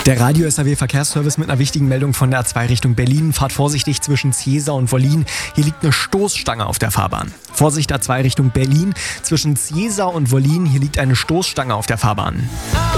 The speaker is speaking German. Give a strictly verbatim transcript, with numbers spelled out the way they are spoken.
Der Radio S R W Verkehrsservice mit einer wichtigen Meldung von der A zwei Richtung Berlin. Fahrt vorsichtig zwischen Ziesa und Wollin. Hier liegt eine Stoßstange auf der Fahrbahn. Vorsicht A zwei Richtung Berlin. Zwischen Ziesa und Wollin. Hier liegt eine Stoßstange auf der Fahrbahn.